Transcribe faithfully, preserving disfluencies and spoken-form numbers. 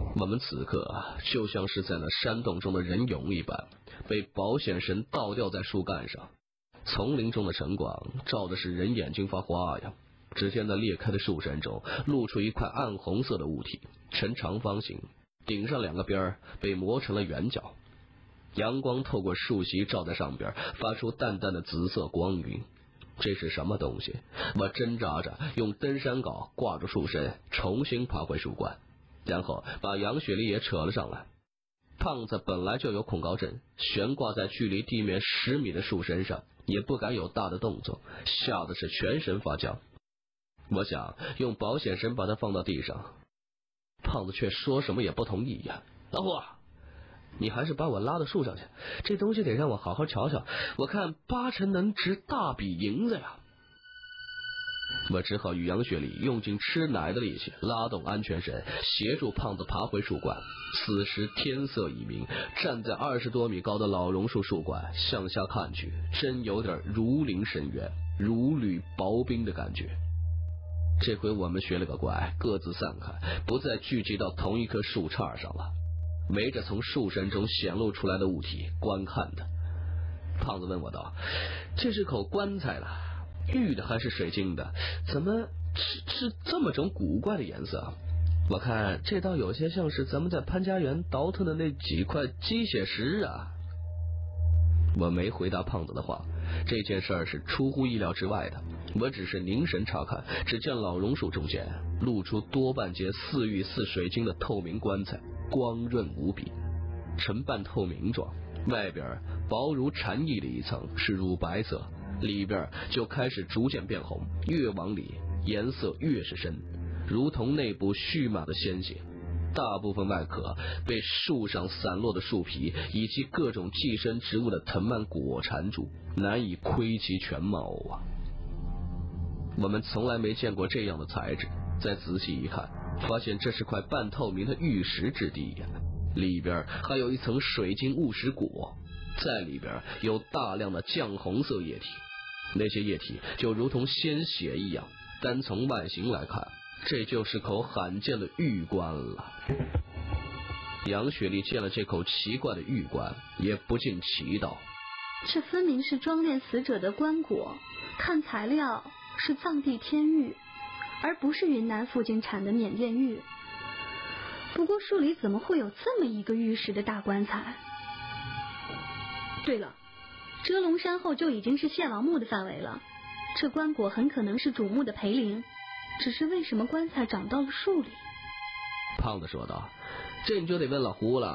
我们此刻啊，就像是在那山洞中的人俑一般，被保险绳倒吊在树干上。丛林中的晨光照的是人眼睛发花呀。只见那裂开的树身中露出一块暗红色的物体，呈长方形，顶上两个边被磨成了圆角。阳光透过树隙照在上边，发出淡淡的紫色光晕。这是什么东西？我挣扎着用登山镐挂住树身，重新爬回树冠，然后把杨雪莉也扯了上来。胖子本来就有恐高症，悬挂在距离地面十米的树身上，也不敢有大的动作，吓得是全身发僵。我想用保险绳把他放到地上，胖子却说什么也不同意呀。老虎，你还是把我拉到树上去，这东西得让我好好瞧瞧，我看八成能值大笔银子呀。我只好与杨雪莉用尽吃奶的力气拉动安全绳，协助胖子爬回树冠。此时天色已明，站在二十多米高的老榕树树冠向下看去，真有点如临深渊，如履薄冰的感觉。这回我们学了个乖，各自散开，不再聚集到同一棵树杈上了，围着从树身中显露出来的物体观看的。胖子问我道：这是口棺材了，玉的还是水晶的？怎么是是这么种古怪的颜色？我看这倒有些像是咱们在潘家园倒腾的那几块鸡血石啊。我没回答胖子的话，这件事儿是出乎意料之外的。我只是凝神查看，只见老榕树中间露出多半截似玉似水晶的透明棺材，光润无比，呈半透明状，外边薄如蝉翼的一层是乳白色，里边就开始逐渐变红，越往里颜色越是深，如同内部蓄满了鲜血。大部分外壳被树上散落的树皮以及各种寄生植物的藤蔓裹缠住，难以窥其全貌啊！我们从来没见过这样的材质，再仔细一看，发现这是块半透明的玉石质地呀，里边还有一层水晶雾石果，在里边有大量的酱红色液体，那些液体就如同鲜血一样，单从外形来看，这就是口罕见的玉棺了。杨雪莉见了这口奇怪的玉棺，也不禁奇道： 这分明是装殓死者的棺椁，看材料是藏地天玉，而不是云南附近产的缅甸玉。不过树里怎么会有这么一个玉石的大棺材？对了，遮龙山后就已经是谢老墓的范围了，这棺椁很可能是主墓的陪灵，只是为什么棺材长到了树里？ 胖子说道：这你就得问老胡了。